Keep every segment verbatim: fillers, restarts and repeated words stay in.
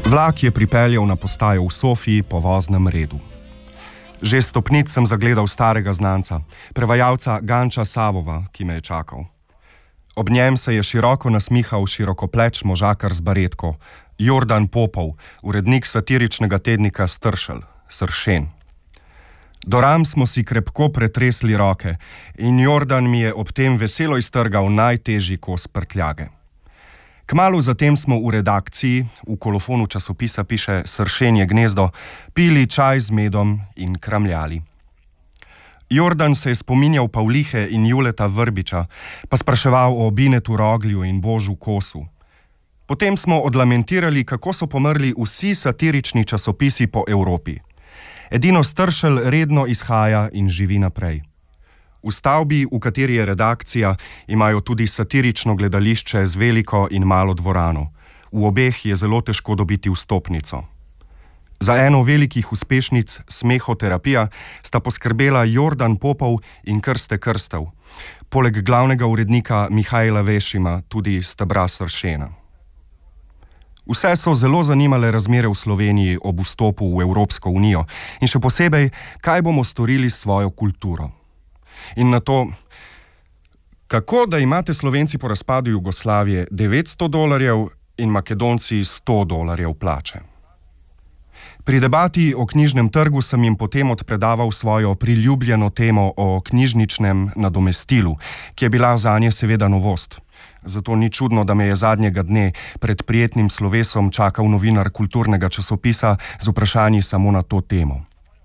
Vlak je pripeljal na postajo v Sofiji po voznem redu. Že s stopnic sem zagledal starega znanca, prevajalca Ganča Savova, ki me je čakal. Ob njem se je široko nasmihal širokopleč možakar z baretko, Jordan Popov, urednik satiričnega tednika Stršelj, Sršen. Do ram smo si krepko pretresli roke in Jordan mi je ob tem veselo iztrgal najtežji kos prtljage. Kmalu zatem smo v redakciji, v kolofonu časopisa piše Sršenje gnezdo, pili čaj z medom in kramljali. Jordan se je spominjal Pavlihe in Juleta Vrbiča, pa spraševal o Binetu Roglju in Božu Kosu. Potem smo odlamentirali, kako so pomrli vsi satirični časopisi po Evropi. Edino Stršelj redno izhaja in živi naprej. V stavbi, v kateri je redakcija, imajo tudi satirično gledališče z veliko in malo dvorano. V obeh je zelo težko dobiti vstopnico. Za eno velikih uspešnic, Smehoterapija, sta poskrbela Jordan Popov in Krste Krstev, poleg glavnega urednika Mihajla Vešima, tudi stebra Sršena. Vse so zelo zanimale razmere v Sloveniji ob vstopu v Evropsko unijo in še posebej, kaj bomo storili s svojo kulturo. In na to, kako da imate Slovenci po razpadu Jugoslavije devetsto dolarjev in Makedonci sto dolarjev plače. Pri debati o knjižnem trgu sem jim potem odpredaval svojo priljubljeno temo o knjižničnem nadomestilu, ki je bila zanje seveda novost. Zato ni čudno, da me je zadnjega dne pred prijetnim slovesom čakal novinar kulturnega časopisa z vprašanji samo na to temo.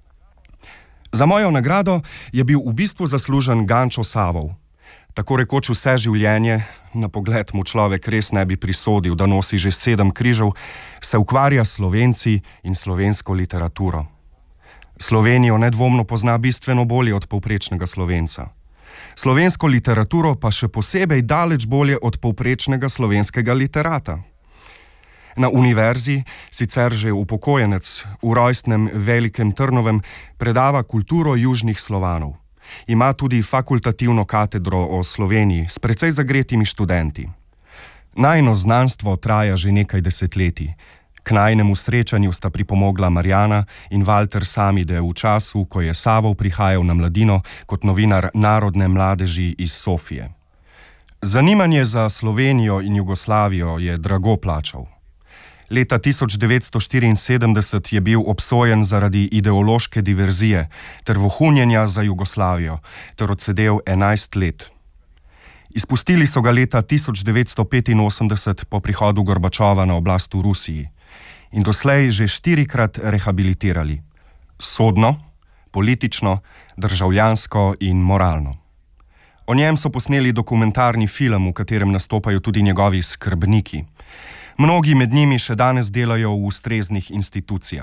Za mojo nagrado je bil v bistvu zaslužen Gančo Savov. Tako rekoč vse življenje, na pogled mu človek res ne bi prisodil, da nosi že sedem križev, se ukvarja s Slovenci in slovensko literaturo. Slovenijo nedvomno pozna bistveno bolje od povprečnega Slovenca. Slovensko literaturo pa še posebej daleč bolje od povprečnega slovenskega literata. Na univerzi, sicer že upokojenec, v rojstnem Velikem Trnovem, predava kulturo južnih Slovanov. Ima tudi fakultativno katedro o Sloveniji s precej zagretimi študenti. Najino znanstvo traja že nekaj desetletij. K najinemu srečanju sta pripomogla Marjana in Walter Samide v času, ko je Savov prihajal na Mladino kot novinar Narodne mladeži iz Sofije. Zanimanje za Slovenijo in Jugoslavijo je drago plačal. Leta tisoč devetsto štiriinsedemdeset je bil obsojen zaradi ideološke diverzije ter vohunjenja za Jugoslavijo ter odsedel enajst let. Izpustili so ga leta tisoč devetsto petinosemdeset po prihodu Gorbačova na oblast v Rusiji in doslej že štirikrat rehabilitirali. Sodno, politično, državljansko in moralno. O njem so posneli dokumentarni film, v katerem nastopajo tudi njegovi skrbniki. Mnogi med njimi še danes delajo v ustreznih institucijah.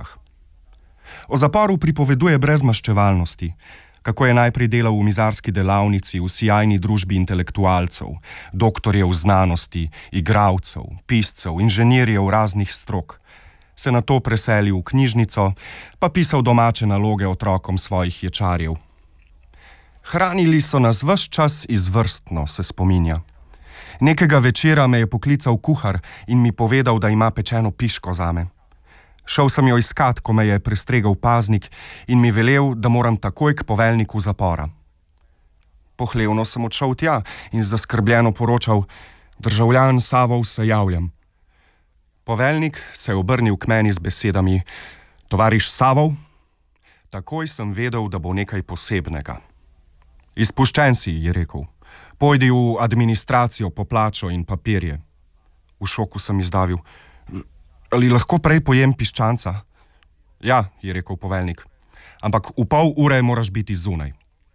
O zaporu pripoveduje brez maščevalnosti, kako je najprej delal v mizarski delavnici v sijajni družbi intelektualcev, doktorjev znanosti, igralcev, piscev, inženirjev raznih strok, se nato preselil v knjižnico, pa pisal domače naloge otrokom svojih ječarjev. Hranili so nas ves čas izvrstno, se spominja. Nekega večera me je poklical kuhar in mi povedal, da ima pečeno piško zame. Šel sem jo iskat, ko me je prestregal paznik in mi velel, da moram takoj k poveljniku zapora. Pohlevno sem odšel tja in zaskrbljeno poročal: državljan Savov, se javljam. Poveljnik se je obrnil k meni z besedami: tovariš Savov? Takoj sem vedel, da bo nekaj posebnega. Izpuščen si, je rekel. Pojdi v administracijo po plačo in papirje. V šoku sem izdavil: ali lahko prej pojem piščanca? Ja, je rekel poveljnik, ampak v pol ure moraš biti zunaj.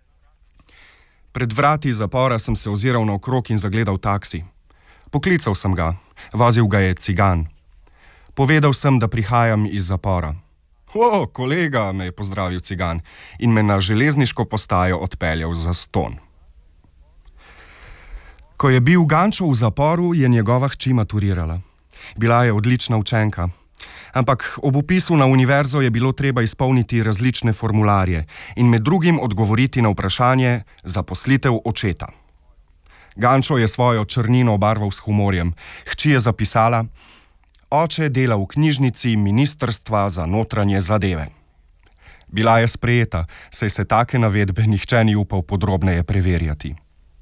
Pred vrati zapora sem se oziral naokrog in zagledal taksi. Poklical sem ga, vozil ga je cigan. Povedal sem, da prihajam iz zapora. O, kolega, me je pozdravil cigan in me na železniško postajo odpeljal za ston. Ko je bil Gančo v zaporu, je njegova hči maturirala. Bila je odlična učenka. Ampak ob vpisu na univerzo je bilo treba izpolniti različne formularje in med drugim odgovoriti na vprašanje zaposlitev očeta. Gančo je svojo črnino obarval s humorjem. Hči je zapisala: Oče dela v knjižnici Ministrstva za notranje zadeve. Bila je sprejeta, saj se take navedbe nihče ni upal podrobneje preverjati.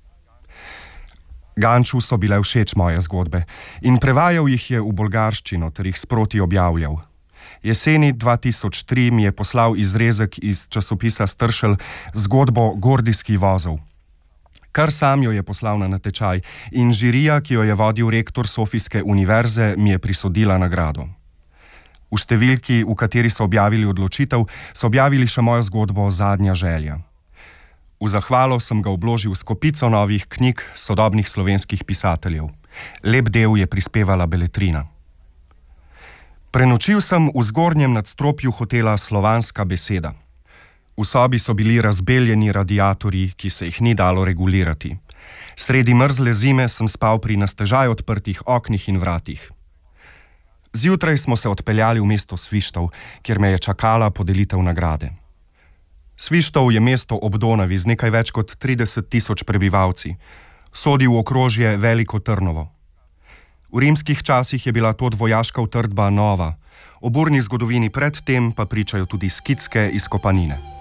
Ganču so bile všeč moje zgodbe in prevajal jih je v bolgarščino ter jih sproti objavljal. Jeseni dva tisoč tri mi je poslal izrezek iz časopisa Stršelj zgodbo Gordijski vozov. Kar sam jo je poslal na natečaj in žirija, ki jo je vodil rektor Sofijske univerze, mi je prisodila nagrado. V številki, v kateri so objavili odločitev, so objavili še mojo zgodbo Zadnja želja. V zahvalo sem ga obložil s kopico novih knjig sodobnih slovenskih pisateljev. Lep del je prispevala Beletrina. Prenočil sem v zgornjem nadstropju hotela Slovanska beseda. V sobi so bili razbeljeni radiatorji, ki se jih ni dalo regulirati. Sredi mrzle zime sem spal pri nastežaj odprtih oknih in vratih. Zjutraj smo se odpeljali v mesto Svištov, kjer me je čakala podelitev nagrade. Svištov je mesto ob Donavi z nekaj več kot trideset tisoč prebivalci. Sodi v okrožje Veliko Trnovo. V rimskih časih je bila to vojaška utrdba nova, o burni zgodovini pred tem pa pričajo tudi skitske izkopanine.